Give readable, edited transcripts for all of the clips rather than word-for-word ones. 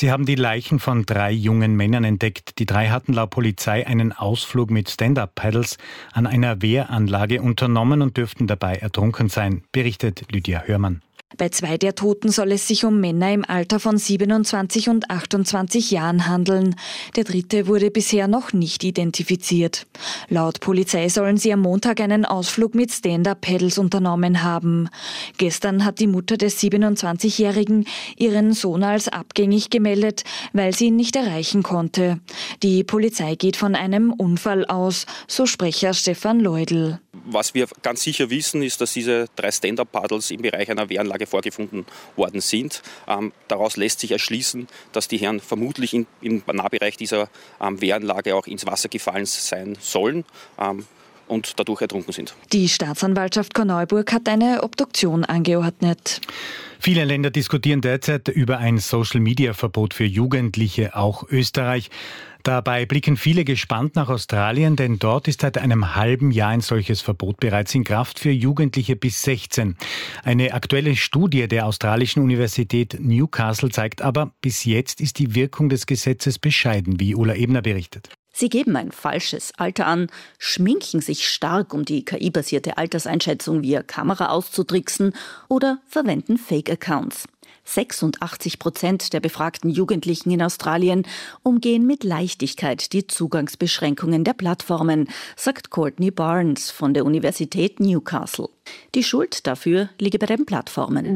Sie haben die Leichen von 3 jungen Männern entdeckt. Die 3 hatten laut Polizei einen Ausflug mit Stand-Up-Paddles an einer Wehranlage unternommen und dürften dabei ertrunken sein, berichtet Lydia Hörmann. Bei 2 der Toten soll es sich um Männer im Alter von 27 und 28 Jahren handeln. Der 3. wurde bisher noch nicht identifiziert. Laut Polizei sollen sie am Montag einen Ausflug mit Stand-Up-Paddles unternommen haben. Gestern hat die Mutter des 27-Jährigen ihren Sohn als abgängig gemeldet, weil sie ihn nicht erreichen konnte. Die Polizei geht von einem Unfall aus, so Sprecher Stefan Leudl. Was wir ganz sicher wissen, ist, dass diese 3 Stand-Up-Paddles im Bereich einer Wehranlage vorgefunden worden sind. Daraus lässt sich erschließen, dass die Herren vermutlich im Nahbereich dieser Wehranlage auch ins Wasser gefallen sein sollen und dadurch ertrunken sind. Die Staatsanwaltschaft Korneuburg hat eine Obduktion angeordnet. Viele Länder diskutieren derzeit über ein Social-Media-Verbot für Jugendliche, auch Österreich. Dabei blicken viele gespannt nach Australien, denn dort ist seit einem halben Jahr ein solches Verbot bereits in Kraft für Jugendliche bis 16. Eine aktuelle Studie der australischen Universität Newcastle zeigt aber, bis jetzt ist die Wirkung des Gesetzes bescheiden, wie Ulla Ebner berichtet. Sie geben ein falsches Alter an, schminken sich stark, um die KI-basierte Alterseinschätzung via Kamera auszutricksen oder verwenden Fake-Accounts. 86% der befragten Jugendlichen in Australien umgehen mit Leichtigkeit die Zugangsbeschränkungen der Plattformen, sagt Courtney Barnes von der Universität Newcastle. Die Schuld dafür liege bei den Plattformen.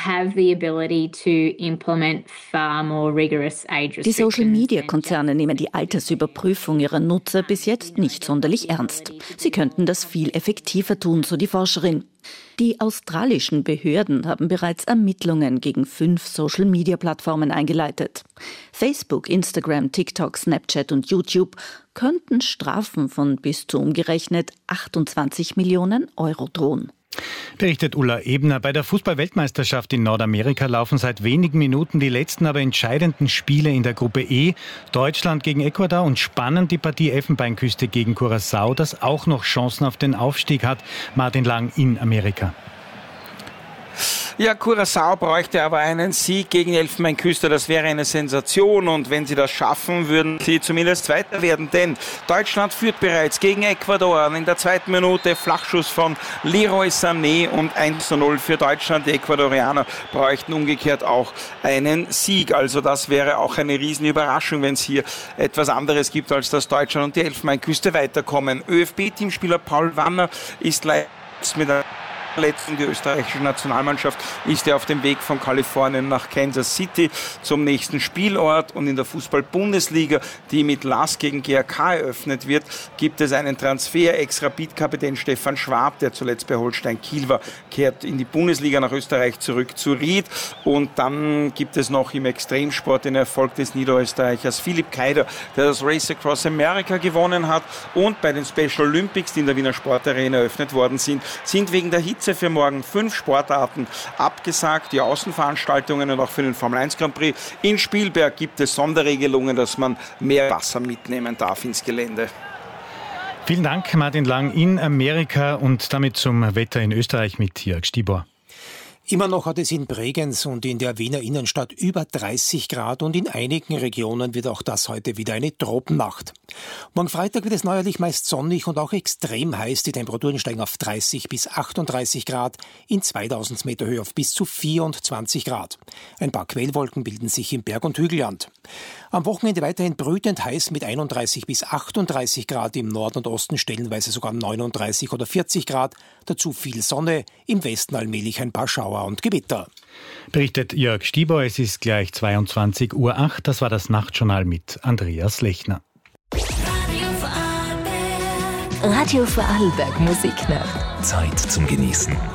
Die Social-Media-Konzerne nehmen die Altersüberprüfung ihrer Nutzer bis jetzt nicht sonderlich ernst. Sie könnten das viel effektiver tun, so die Forscherin. Die australischen Behörden haben bereits Ermittlungen gegen 5 Social-Media-Plattformen eingeleitet. Facebook, Instagram, TikTok, Snapchat und YouTube könnten Strafen von bis zu umgerechnet 28 Millionen Euro drohen. Berichtet Ulla Ebner. Bei der Fußball-Weltmeisterschaft in Nordamerika laufen seit wenigen Minuten die letzten, aber entscheidenden Spiele in der Gruppe E. Deutschland gegen Ecuador und spannend die Partie Elfenbeinküste gegen Curaçao, das auch noch Chancen auf den Aufstieg hat. Martin Lang in Amerika. Ja, Curaçao bräuchte aber einen Sieg gegen Elfenbeinküste. Das wäre eine Sensation. Und wenn sie das schaffen, würden sie zumindest Zweiter werden. Denn Deutschland führt bereits gegen Ecuador. In der 2. Minute Flachschuss von Leroy Sané und 1:0 für Deutschland. Die Ecuadorianer bräuchten umgekehrt auch einen Sieg. Also das wäre auch eine Riesenüberraschung, wenn es hier etwas anderes gibt, als dass Deutschland und die Elfenbeinküste weiterkommen. ÖFB-Teamspieler Paul Wanner ist leider mit der die österreichische Nationalmannschaft ist ja auf dem Weg von Kalifornien nach Kansas City zum nächsten Spielort. Und in der Fußball-Bundesliga, die mit LASK gegen GAK eröffnet wird, gibt es einen Transfer. Ex-Rapid-Kapitän Stefan Schwab, der zuletzt bei Holstein Kiel war, kehrt in die Bundesliga nach Österreich zurück zu Ried. Und dann gibt es noch im Extremsport den Erfolg des Niederösterreichers Philipp Keider, der das Race Across America gewonnen hat. Und bei den Special Olympics, die in der Wiener Sportarena eröffnet worden sind wegen der Hitze für morgen 5 Sportarten abgesagt, die Außenveranstaltungen und auch für den Formel 1 Grand Prix. In Spielberg gibt es Sonderregelungen, dass man mehr Wasser mitnehmen darf ins Gelände. Vielen Dank, Martin Lang in Amerika und damit zum Wetter in Österreich mit Jörg Stibor. Immer noch hat es in Bregenz und in der Wiener Innenstadt über 30 Grad und in einigen Regionen wird auch das heute wieder eine Tropennacht. Morgen Freitag wird es neuerlich meist sonnig und auch extrem heiß. Die Temperaturen steigen auf 30 bis 38 Grad, in 2000 Meter Höhe auf bis zu 24 Grad. Ein paar Quellwolken bilden sich im Berg- und Hügelland. Am Wochenende weiterhin brütend heiß mit 31 bis 38 Grad, im Norden und Osten stellenweise sogar 39 oder 40 Grad. Dazu viel Sonne, im Westen allmählich ein paar Schauer und Gewitter. Berichtet Jörg Stibor, es ist gleich 22:08 Uhr. Das war das Nachtjournal mit Andreas Lechner. Radio Vorarlberg Musiknacht. Zeit zum Genießen.